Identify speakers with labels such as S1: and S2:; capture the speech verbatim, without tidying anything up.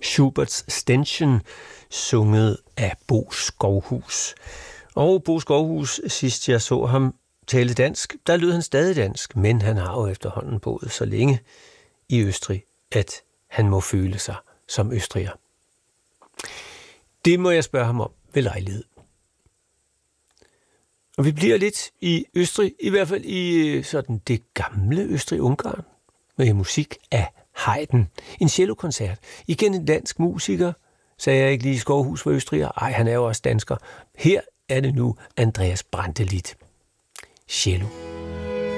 S1: Schuberts Ständchen, sunget af Bo Skovhus. Og Bo Skovhus, sidst jeg så ham tale dansk, der lød han stadig dansk, men han har jo efterhånden boet så længe i Østrig, at han må føle sig som østriger. Det må jeg spørge ham om ved lejlighed. Og vi bliver lidt i Østrig, i hvert fald i sådan det gamle Østrig-Ungarn, med musik af Haydn. En cellokoncert. Igen en dansk musiker, sagde jeg ikke lige, Skovhus var østriger. Ej, han er jo også dansker. Her er det nu Andreas Brantelid. Cello.